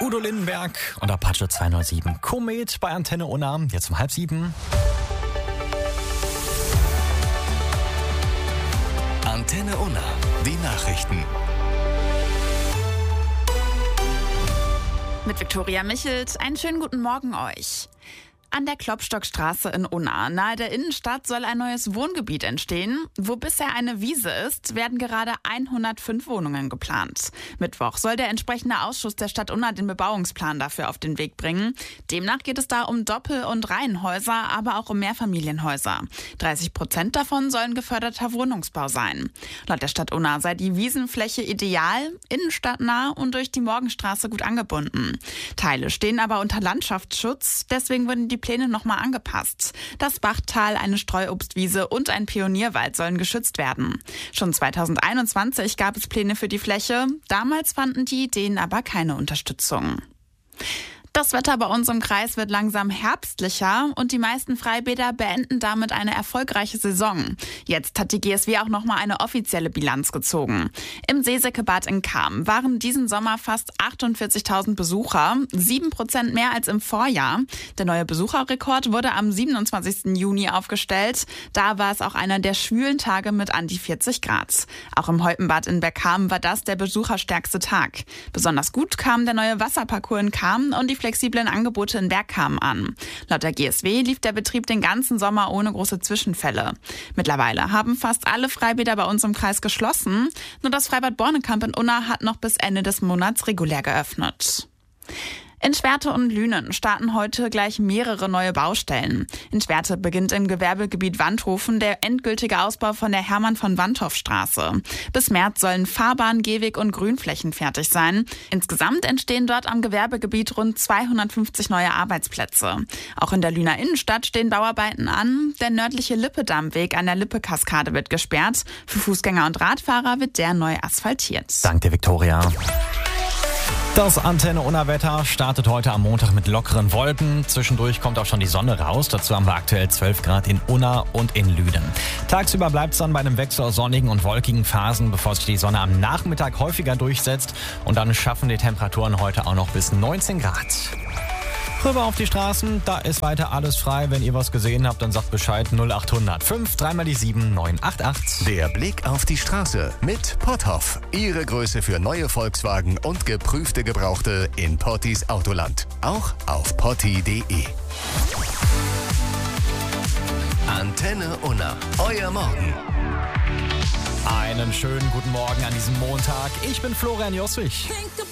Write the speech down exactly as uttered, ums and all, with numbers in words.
Udo Lindenberg und Apache zweihundertsieben. Komet bei Antenne Unna, jetzt um halb sieben. Antenne Unna, die Nachrichten. Mit Viktoria Michelt, einen schönen guten Morgen euch. An der Klopstockstraße in Unna, nahe der Innenstadt, soll ein neues Wohngebiet entstehen. Wo bisher eine Wiese ist, werden gerade hundertfünf Wohnungen geplant. Mittwoch soll der entsprechende Ausschuss der Stadt Unna den Bebauungsplan dafür auf den Weg bringen. Demnach geht es da um Doppel- und Reihenhäuser, aber auch um Mehrfamilienhäuser. dreißig Prozent davon sollen geförderter Wohnungsbau sein. Laut der Stadt Unna sei die Wiesenfläche ideal, innenstadtnah und durch die Morgenstraße gut angebunden. Teile stehen aber unter Landschaftsschutz, deswegen wurden die Pläne nochmal angepasst. Das Bachtal, eine Streuobstwiese und ein Pionierwald sollen geschützt werden. Schon zweitausendeinundzwanzig gab es Pläne für die Fläche. Damals fanden die Ideen aber keine Unterstützung. Das Wetter bei uns im Kreis wird langsam herbstlicher und die meisten Freibäder beenden damit eine erfolgreiche Saison. Jetzt hat die G S W auch nochmal eine offizielle Bilanz gezogen. Im Seesäckebad in Cham waren diesen Sommer fast achtundvierzigtausend Besucher, sieben Prozent mehr als im Vorjahr. Der neue Besucherrekord wurde am siebenundzwanzigsten Juni aufgestellt. Da war es auch einer der schwülen Tage mit an die vierzig Grad. Auch im Heupenbad in Bergkamen war das der besucherstärkste Tag. Besonders gut kam der neue Wasserparcours in Cham und die flexiblen Angebote in Bergkamen an. Laut der G S W lief der Betrieb den ganzen Sommer ohne große Zwischenfälle. Mittlerweile haben fast alle Freibäder bei uns im Kreis geschlossen. Nur das Freibad Bornekamp in Unna hat noch bis Ende des Monats regulär geöffnet. In Schwerte und Lünen starten heute gleich mehrere neue Baustellen. In Schwerte beginnt im Gewerbegebiet Wandhofen der endgültige Ausbau von der Hermann-von-Wandhoff-Straße. Bis März sollen Fahrbahn, Gehweg und Grünflächen fertig sein. Insgesamt entstehen dort am Gewerbegebiet rund zweihundertfünfzig neue Arbeitsplätze. Auch in der Lüner Innenstadt stehen Bauarbeiten an. Der nördliche Lippe-Dammweg an der Lippe-Kaskade wird gesperrt. Für Fußgänger und Radfahrer wird der neu asphaltiert. Danke, Viktoria. Das Antenne Unna Wetter startet heute am Montag mit lockeren Wolken. Zwischendurch kommt auch schon die Sonne raus. Dazu haben wir aktuell zwölf Grad in Unna und in Lünen. Tagsüber bleibt es dann bei einem Wechsel aus sonnigen und wolkigen Phasen, bevor sich die Sonne am Nachmittag häufiger durchsetzt. Und dann schaffen die Temperaturen heute auch noch bis neunzehn Grad. Rüber auf die Straßen, da ist weiter alles frei. Wenn ihr was gesehen habt, dann sagt Bescheid null acht null null fünf drei mal die sieben neun acht acht. Der Blick auf die Straße mit Potthoff. Ihre Größe für neue Volkswagen und geprüfte Gebrauchte in Pottis Autoland. Auch auf potti punkt de. Antenne Unna, euer Morgen. Einen schönen guten Morgen an diesem Montag. Ich bin Florian Josswig.